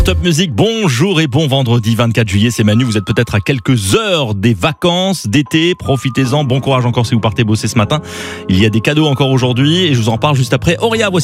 Top Music, bonjour et bon vendredi 24 juillet, c'est Manu, vous êtes peut-être à quelques heures des vacances d'été, profitez-en, bon courage encore si vous partez bosser ce matin. Il y a des cadeaux encore aujourd'hui et je vous en parle juste après. Auria, voici